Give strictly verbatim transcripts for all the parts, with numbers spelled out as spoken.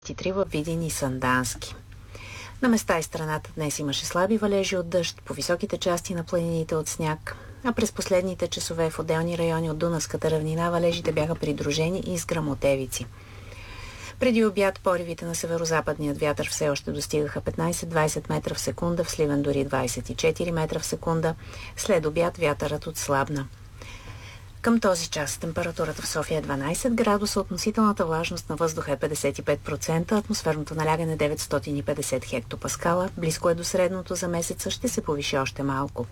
три във Видин и Сандански. На места из страната днес имаше слаби валежи от дъжд, по високите части на планините от сняг, а през последните часове в отделни райони от Дунавската равнина валежите бяха придружени и с гръмотевици. Преди обяд поривите на северозападният вятър все още достигаха петнайсет до двайсет метра в секунда, в Сливен дори двайсет и четири метра в секунда. След обяд вятърът отслабна. Към този час температурата в София е дванайсет градуса, относителната влажност на въздуха е петдесет и пет процента, атмосферното налягане деветстотин и петдесет хектопаскала, близко е до средното за месеца, ще се повиши още малко.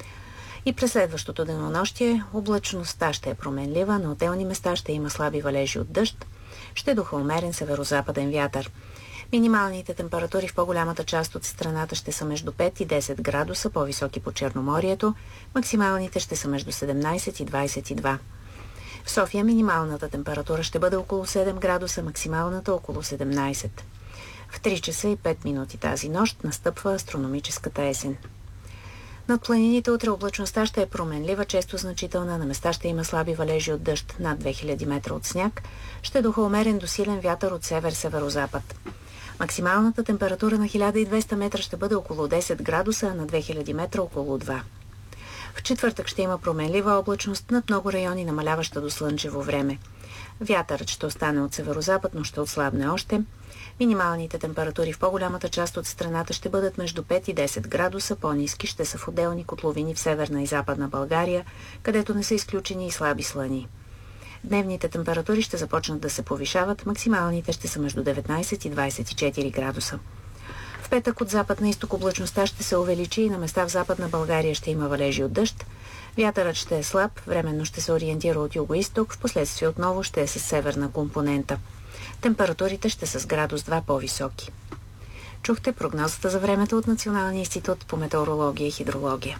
И през следващото денонощие облачността ще е променлива, на отделни места ще има слаби валежи от дъжд, ще духа умерен северозападен вятър. Минималните температури в по-голямата част от страната ще са между пет и десет градуса, по-високи по Черноморието, максималните ще са между седемнайсет и двайсет и два. В София минималната температура ще бъде около седем градуса, максималната около седемнайсет. В три часа и пет минути тази нощ настъпва астрономическата есен. Над планините утре облачността ще е променлива, често значителна, на места ще има слаби валежи от дъжд, над две хиляди метра от сняг, ще духа умерен до силен вятър от север-северозапад. Максималната температура на хиляда и двеста метра ще бъде около десет градуса, а на две хиляди метра около два. В четвъртък ще има променлива облачност, над много райони намаляваща до слънчево време. Вятърът ще остане от северозапад, но ще отслабне още. Минималните температури в по-голямата част от страната ще бъдат между пет и десет градуса, по-ниски ще са в отделни котловини в северна и западна България, където не са изключени и слаби слани. Дневните температури ще започнат да се повишават, максималните ще са между деветнайсет и двайсет и четири градуса. В петък от запад на изток облачността ще се увеличи и на места в западна България ще има валежи от дъжд. Вятърът ще е слаб, временно ще се ориентира от юго-исток, впоследствие отново ще е с северна компонента. Температурите ще са с градус два по-високи. Чухте прогнозата за времето от Националния институт по метеорология и хидрология.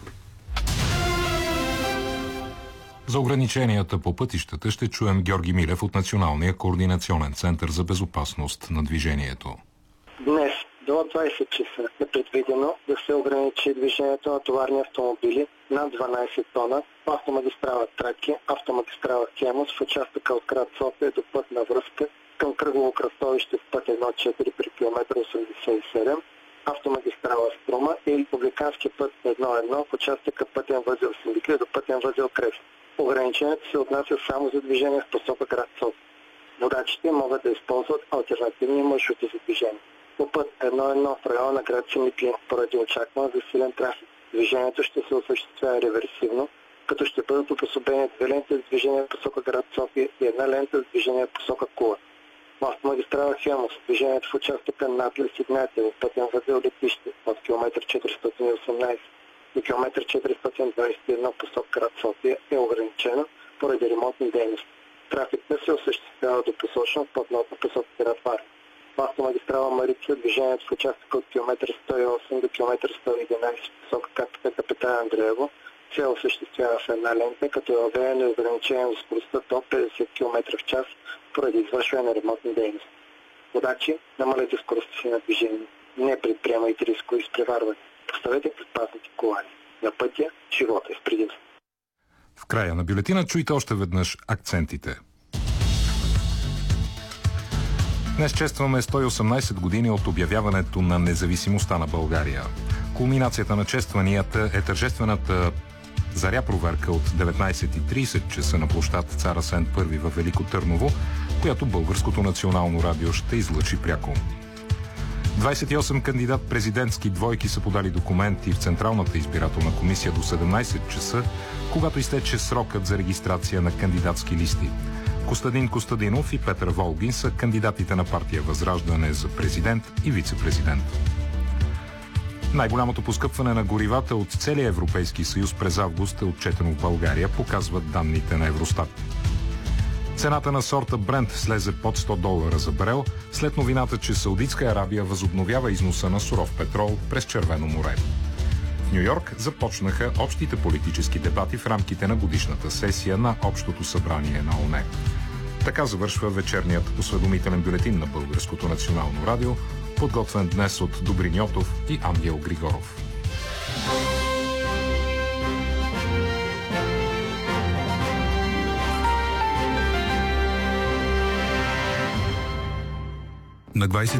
За ограниченията по пътищата ще чуем Георги Милев от Националния координационен център за безопасност на движението. Днес до двайсет часа е предвидено да се ограничи движението на товарни автомобили над дванайсет тона по автомагистрала Тракия, автомагистрала Хемус в участъка от град София до пътна връзка към кръгово кръстовище в път едно четири при километър осемдесет и седем, автомагистрала Струма и републикански път едно едно в участъка пътен възел Синдикли до пътен възел Крест. Ограничението се отнася само за движение в посока град София. Водачите могат да използват алтернативни маршрути за движение. По път едно едно в района на град Симитли поради очакван засилен трафик. Движението ще се осъществява реверсивно, като ще бъдат обособени две ленти за движение в посока град София и една лента за движение в посока Кула. В автомагистрала Хемус движението в участъка Надлес Игнатиево, пътен възел Летище от километър четиристотин и осемнайсет до километър четиристотин двайсет и едно посока град София е ограничено поради ремонтни дейности. Трафикът се осъществява до посочено платното посока град Варна. В автомагистрала Марица движението в участъка от километър сто и осем до километър сто и единайсет посока КПП Капитан Андреево се осъществява в една лента, като е въведено и ограничение на скоростта до петдесет километра в час поради извършване на ремонтни дейности. Водачи, намалете скоростта си на движение. Не предприемайте рискови изпреварвания. Поставете предпазните колани. На пътя живота е в предимство. В края на бюлетина чуйте още веднъж акцентите. Днес честваме сто и осемнайсет години от обявяването на независимостта на България. Кулминацията на честванията е тържествената заря проверка от деветнайсет и трийсет часа на площад Цар Асен Първи във Велико Търново, която Българското национално радио ще излъчи пряко. двайсет и осем кандидат-президентски двойки са подали документи в Централната избирателна комисия до седемнайсет часа, когато изтече срокът за регистрация на кандидатски листи. Костадин Костадинов и Петър Волгин са кандидатите на партия Възраждане за президент и вице-президент. Най-голямото поскъпване на горивата от целия Европейски съюз през август е отчетено в България, показват данните на Евростат. Цената на сорта Брент слезе под сто долара за барел, след новината, че Саудитска Арабия възобновява износа на суров петрол през Червено море. В Ню-Йорк започнаха общите политически дебати в рамките на годишната сесия на Общото събрание на ООН. Така завършва вечерният осведомителен бюлетин на Българското национално радио, подготвен днес от Добрин Йотов и Ангел Григоров. На двадесет